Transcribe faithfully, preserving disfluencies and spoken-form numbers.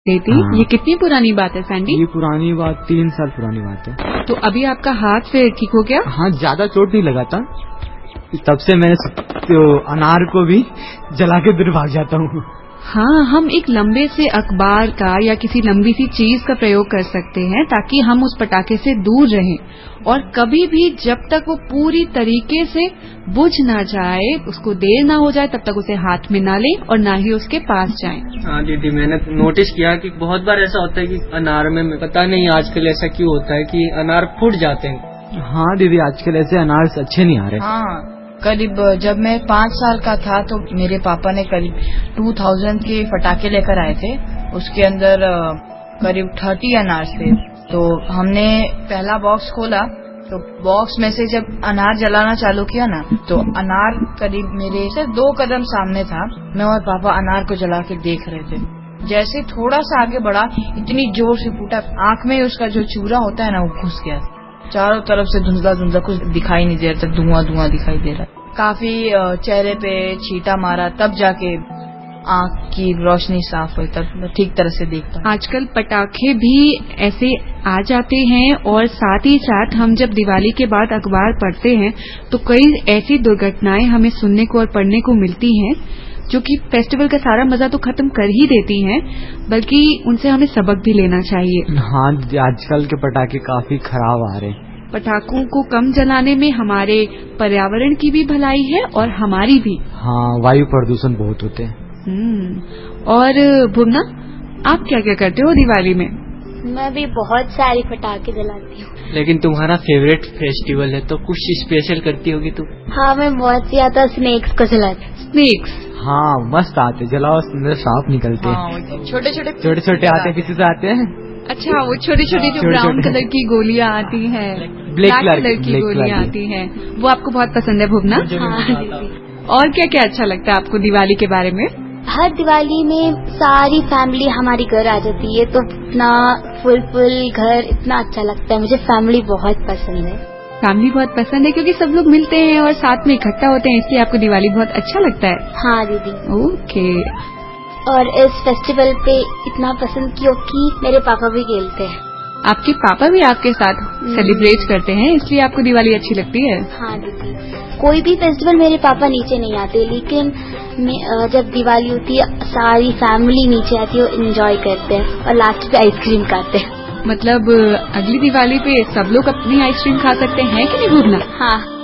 थी। हाँ। ये कितनी पुरानी बात है सैंडी? ये पुरानी बात तीन साल पुरानी बात है। तो अभी आपका हाथ फिर ठीक हो गया? हाँ, ज्यादा चोट नहीं लगा था। तब से मैंने तो अनार को भी जला के दूर भाग जाता हूँ। हाँ, हम एक लंबे से अखबार का या किसी लंबी सी चीज का प्रयोग कर सकते हैं ताकि हम उस पटाखे से दूर रहें और कभी भी जब तक वो पूरी तरीके से बुझ ना जाए, उसको देर ना हो जाए, तब तक उसे हाथ में ना लें और ना ही उसके पास जाएं। हाँ दीदी, मैंने नोटिस किया कि बहुत बार ऐसा होता है कि अनार में पता नहीं आजकल ऐसा क्यों होता है कि अनार फूट जाते हैं। हाँ दीदी, आजकल ऐसे अनार अच्छे नहीं आ रहे। हाँ, करीब जब मैं पाँच साल का था तो मेरे पापा ने करीब टू थाउजेंड के पटाखे लेकर आए थे। उसके अंदर करीब थर्टी अनार थे। तो हमने पहला बॉक्स खोला तो बॉक्स में से जब अनार जलाना चालू किया ना, तो अनार करीब मेरे से दो कदम सामने था। मैं और पापा अनार को जला के देख रहे थे। जैसे थोड़ा सा आगे बढ़ा, इतनी जोर से फूटा, आंख में उसका जो चूरा होता है ना, वो घुस गया। चारों तरफ से धुंधला धुंधला, कुछ दिखाई नहीं दे रहा था, धुआं धुआं दिखाई दे रहा। काफी चेहरे पे छींटा मारा, तब जाके आंख की रोशनी साफ हुई, तब ठीक तरह से देख पाया। आजकल पटाखे भी ऐसे आ जाते हैं और साथ ही साथ हम जब दिवाली के बाद अखबार पढ़ते हैं तो कई ऐसी दुर्घटनाएं हमें सुनने को और पढ़ने को मिलती हैं जो कि फेस्टिवल का सारा मजा तो खत्म कर ही देती हैं, बल्कि उनसे हमें सबक भी लेना चाहिए। हाँ, आजकल के पटाखे काफी खराब आ रहे हैं। पटाखों को कम जलाने में हमारे पर्यावरण की भी भलाई है और हमारी भी। हाँ, वायु प्रदूषण बहुत होते हैं। हम्म और भुवना, आप क्या क्या करते हो दिवाली में? मैं भी बहुत सारी पटाखे जलाती हूँ। लेकिन तुम्हारा फेवरेट फेस्टिवल है तो कुछ स्पेशल करती होगी तुम? हाँ, मैं बहुत ज्यादा स्नेक्स को जलाती हूँ। स्नेक्स? हाँ, मस्त आते, जलाओ सांप निकलते हैं। हाँ, छोटे छोटे छोटे छोटे आते हैं, किसी से आते हैं। अच्छा, वो छोटी छोटी जो ब्राउन कलर की गोलियां आती हैं, ब्लैक कलर की गोलियां आती हैं, वो आपको बहुत पसंद है भुवना? और क्या क्या अच्छा लगता है आपको दिवाली के बारे में? हर दिवाली में सारी फैमिली हमारी घर आ जाती है तो इतना फुल फुल घर, इतना अच्छा लगता है। मुझे फैमिली बहुत पसंद है। फैमिली बहुत पसंद है क्योंकि सब लोग मिलते हैं और साथ में इकट्ठा होते हैं, इसलिए आपको दिवाली बहुत अच्छा लगता है? हाँ दीदी। ओके। और इस फेस्टिवल पे इतना पसंद क्योंकि मेरे पापा भी खेलते हैं। आपके पापा भी आपके साथ सेलिब्रेट करते हैं, इसलिए आपको दिवाली अच्छी लगती है? हाँ दीदी, कोई भी फेस्टिवल मेरे पापा नीचे नहीं आते, लेकिन जब दिवाली होती है सारी फैमिली नीचे आती है, एंजॉय करते हैं और लास्ट पे आइसक्रीम खाते हैं। मतलब अगली दिवाली पे सब लोग अपनी आइसक्रीम खा सकते हैं कि नहीं भूलना? हाँ।